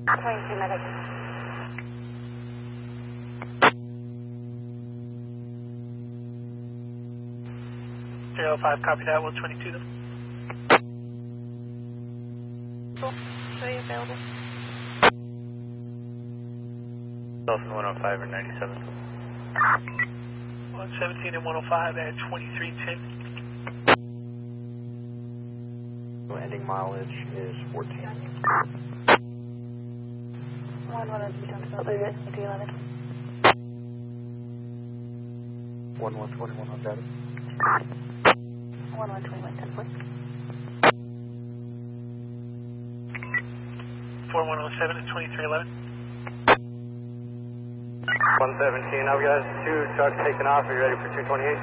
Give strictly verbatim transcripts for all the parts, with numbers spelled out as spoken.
twenty-two medic. zero five, copy that, one twenty-two them. Cool. Are you available? Dolphin one oh five or ninety-seven. one seventeen and one oh five at twenty-three ten. Landing mileage is fourteen. one one oh two, talk about later, two eleven. one one twenty-one on data. one one twenty-one, ten four. four one oh seven at twenty-three eleven. one seventeen, I've got two trucks taking off. Are you ready for two twenty-eight?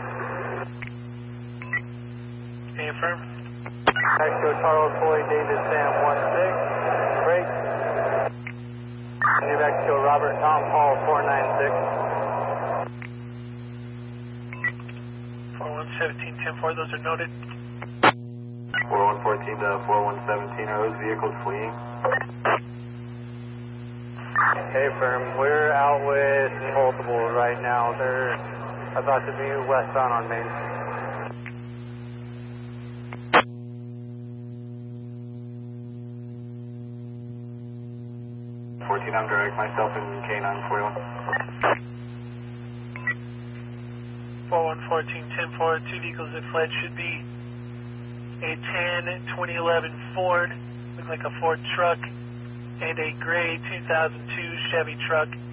Can you affirm? Mexico Charles Floyd David Sam one six. Break. New Mexico Robert Tom Paul four nine six. four one seventeen, ten four, those are noted. four one fourteen to four one seventeen, are those vehicles fleeing? Hey firm, we're out with multiple right now. They're about to be westbound on Main. fourteen, I'm direct, myself and K nine forty-one. four one fourteen, ten four, two vehicles that fled should be a ten twenty eleven Ford, looks like a Ford truck, and a gray two thousand two Chevy truck.